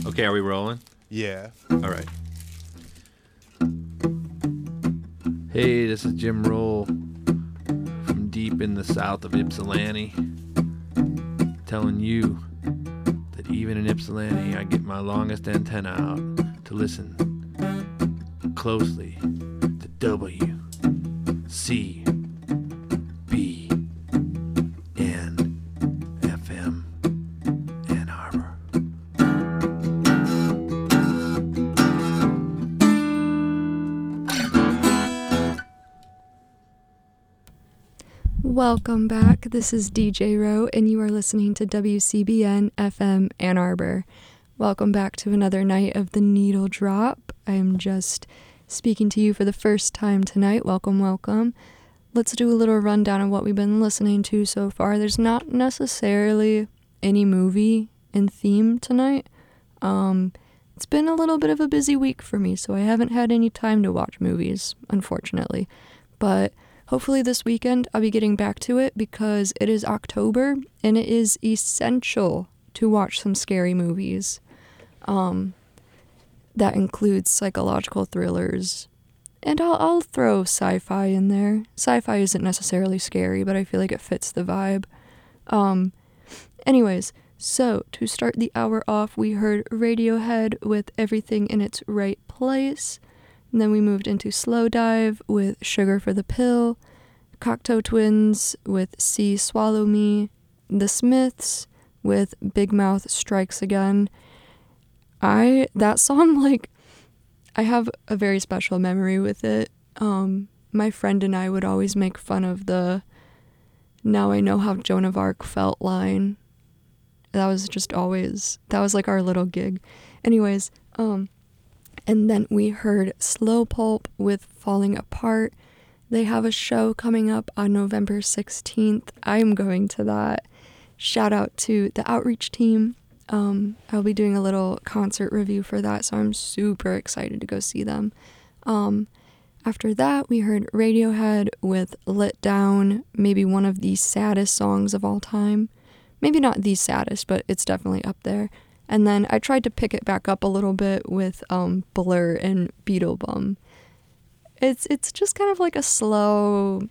Okay, are we rolling? Yeah. All right. Hey, this is Jim Roll from deep in the south of Ypsilanti, telling you that even in Ypsilanti, I get my longest antenna out to listen closely to WCBN FM Ann Arbor. Welcome back. This is DJ Rowe, and you are listening to WCBN FM Ann Arbor. Welcome back to another night of the Needle Drop. I am just speaking to you for the first time tonight. Welcome, welcome. Let's do a little rundown of what we've been listening to so far. There's not necessarily any movie in theme tonight. It's been a little bit of a busy week for me, so I haven't had any time to watch movies, unfortunately. But hopefully this weekend I'll be getting back to it because it is October and it is essential to watch some scary movies. That includes psychological thrillers. And I'll throw sci-fi in there. Sci-fi isn't necessarily scary, but I feel like it fits the vibe. Anyways, so to start the hour off, we heard Radiohead with Everything in Its Right Place. And then we moved into Slowdive with Sugar for the Pill, Cocteau Twins with See Swallow Me, The Smiths with Big Mouth Strikes Again. That song, I have a very special memory with it. My friend and I would always make fun of the "Now I know how Joan of Arc felt" line. That was like our little gig. Anyways, and then we heard Slow Pulp with Falling Apart. They have a show coming up on November 16th. I'm going to that. Shout out to the outreach team. I'll be doing a little concert review for that, so I'm super excited to go see them. After that, we heard Radiohead with Let Down, maybe one of the saddest songs of all time. Maybe not the saddest, but it's definitely up there. And then I tried to pick it back up a little bit with Blur and Beetlebum. It's just kind of like a slow,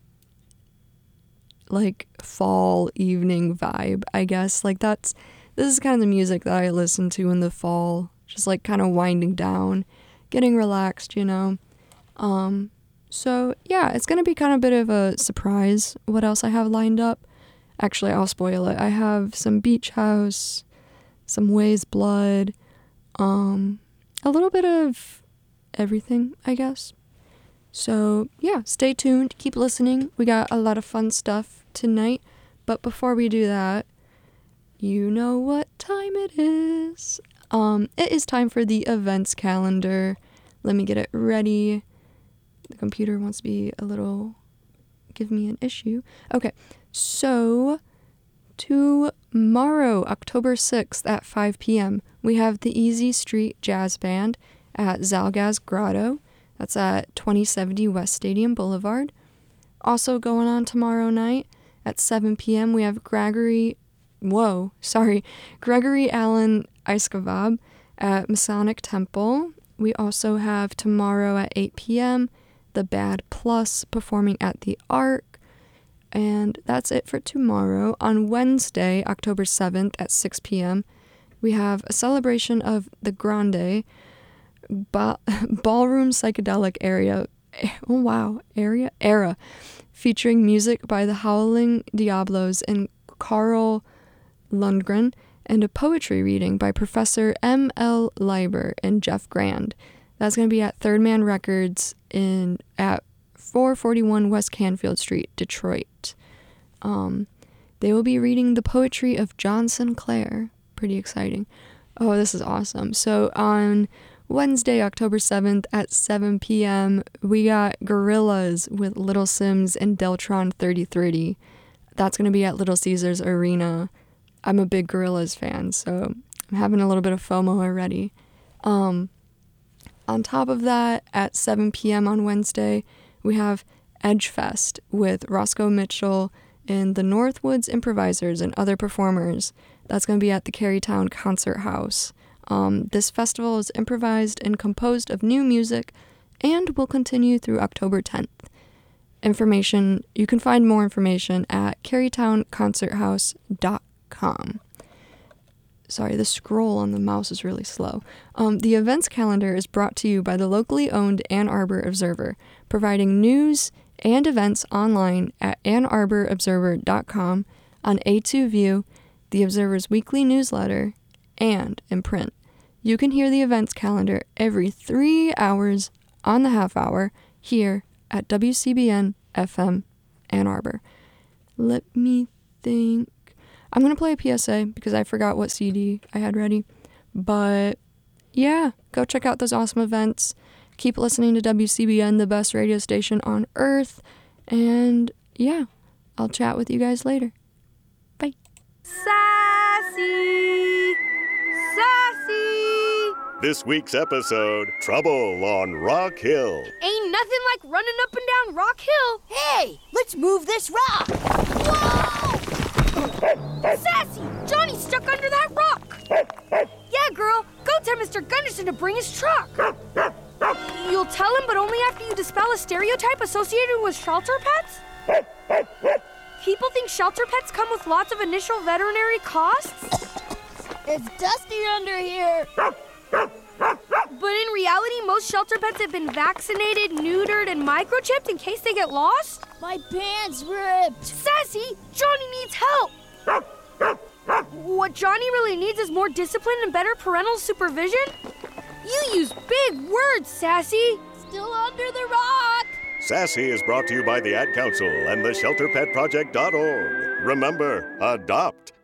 fall evening vibe, I guess. This is kind of the music that I listen to in the fall, just kind of winding down, getting relaxed, you know. So yeah, it's gonna be kind of a bit of a surprise what else I have lined up. Actually, I'll spoil it. I have some Beach House, some Way's Blood, a little bit of everything, I guess. So yeah, stay tuned, keep listening. We got a lot of fun stuff tonight, but before we do that, you know what time it is. It is time for the events calendar. Let me get it ready. The computer wants to give me an issue. Okay, so tomorrow, October 6th at 5 p.m., we have the Easy Street Jazz Band at Zalgaz Grotto. That's at 2070 West Stadium Boulevard. Also going on tomorrow night at 7 p.m., we have Gregory Allen Ice Kebab at Masonic Temple. We also have tomorrow at 8 p.m. The Bad Plus performing at the Arc. And that's it for tomorrow. On Wednesday, October 7th at 6 p.m., we have a celebration of the Grande Ballroom Psychedelic Era, featuring music by the Howling Diablos and Carl Lundgren, and a poetry reading by Professor M.L. Leiber and Jeff Grand. That's going to be at Third Man Records at 441 West Canfield Street, Detroit. They will be reading the poetry of John Sinclair. Pretty exciting. Oh, this is awesome. So on Wednesday, October 7th at 7 p.m., we got Gorillaz with Little Sims and Deltron 3030. That's going to be at Little Caesars Arena. I'm a big Gorillaz fan, so I'm having a little bit of FOMO already. On top of that, at 7 p.m. on Wednesday, we have Edgefest with Roscoe Mitchell and the Northwoods Improvisers and other performers. That's going to be at the Carytown Concert House This festival is improvised and composed of new music and will continue through October 10th. You can find more information at carytownconcerthouse.com. Sorry, the scroll on the mouse is really slow. The events calendar is brought to you by the locally owned Ann Arbor Observer, providing news and events online at annarborobserver.com, on A2View, the Observer's weekly newsletter, and in print. You can hear the events calendar every 3 hours on the half hour here at WCBN FM Ann Arbor. Let me think. I'm going to play a PSA because I forgot what CD I had ready. But yeah, go check out those awesome events. Keep listening to WCBN, the best radio station on earth. And yeah, I'll chat with you guys later. Bye. Sassy! Sassy! This week's episode, Trouble on Rock Hill. Ain't nothing like running up and down Rock Hill. Hey, let's move this rock. Whoa! Sassy! Johnny's stuck under that rock. Yeah, girl, go tell Mr. Gunderson to bring his truck. You'll tell him, but only after you dispel a stereotype associated with shelter pets? People think shelter pets come with lots of initial veterinary costs? It's dusty under here. But in reality, most shelter pets have been vaccinated, neutered, and microchipped in case they get lost? My pants ripped. Sassy, Johnny needs help. What Johnny really needs is more discipline and better parental supervision? You use big words, Sassy. Still under the rock. Sassy is brought to you by the Ad Council and the ShelterPetProject.org. Remember, adopt,